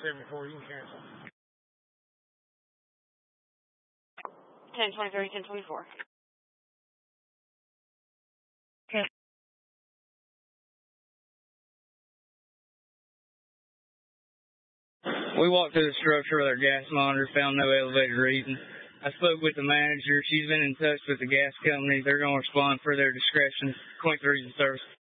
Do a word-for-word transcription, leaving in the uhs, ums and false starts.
seventy-four, you can cancel. ten twenty-three, ten twenty-four. Cancel. We walked to the structure with our gas monitor, found no elevated reason. I spoke with the manager. She's been in touch with the gas company. They're going to respond for their discretion. twenty-three is the service.